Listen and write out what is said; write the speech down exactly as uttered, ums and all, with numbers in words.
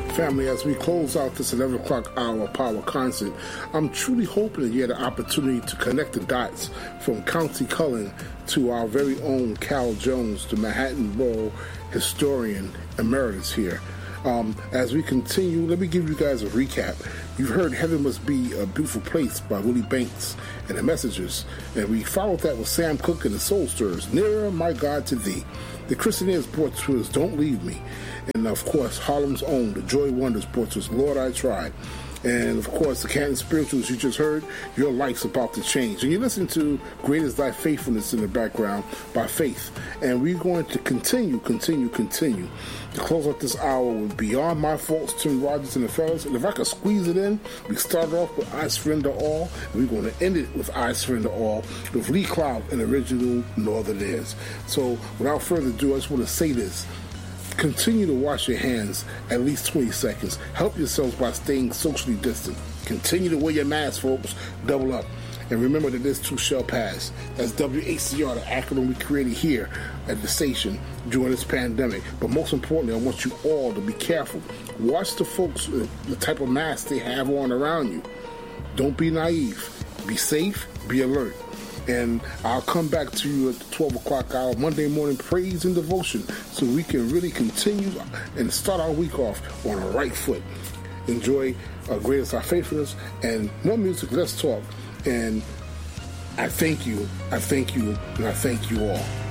Family, as we close out this eleven o'clock hour power concert, I'm truly hoping that you had the opportunity to connect the dots from County Cullen to our very own Cal Jones, the Manhattan Borough historian emeritus here. Um, as we continue, let me give you guys a recap. You've heard Heaven Must Be a Beautiful Place by Willie Banks and the Messengers, and we followed that with Sam Cooke and the Soul Stirrers, Nearer, My God, to Thee. The Christianaires brought to us Don't Leave Me, and of course Harlem's own, the Joy Wonders brought to us Lord I Tried. And of course, the Canton Spirituals you just heard, Your Life's About to Change. And you listen to Great Is Thy Faithfulness in the background by Faith. And we're going to continue, continue, continue to close out this hour with Beyond My Faults, Tim Rogers and the Fellas. And if I could squeeze it in, we start off with I Surrender All, and we're going to end it with I Surrender All with Lee Cloud and original Northerners. So without further ado, I just want to say this. Continue to wash your hands at least twenty seconds. Help yourselves by staying socially distant. Continue to wear your mask, folks. Double up. And remember that this too shall pass. That's W H C R, the acronym we created here at the station during this pandemic. But most importantly, I want you all to be careful. Watch the folks, the type of mask they have on around you. Don't be naive. Be safe. Be alert. And I'll come back to you at the twelve o'clock hour, Monday morning praise and devotion, so we can really continue and start our week off on the right foot. Enjoy uh, Great Is Our Faithfulness and more music. Let's talk. And I thank you, I thank you, and I thank you all.